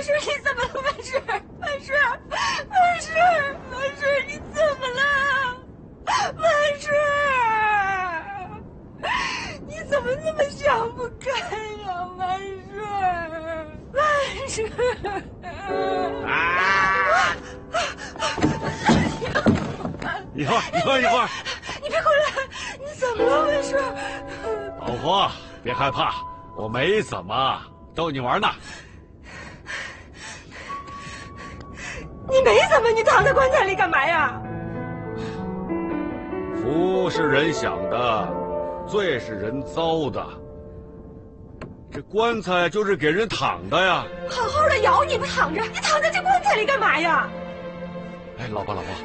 事，你怎么了？万事，万事，万事，万事，你怎么了？万事，你怎么那么想不开呀？万事，万事。 啊！一会儿， 你别过来！你怎么了，万事？ 老婆，别害怕，我没怎么，逗你玩呢。 你没怎么，你躺在棺材里干嘛呀？ 福是人享的，罪是人遭的。这棺材就是给人躺的呀。 好好的咬你不躺着，你躺在这棺材里干嘛呀？ 哎，老婆。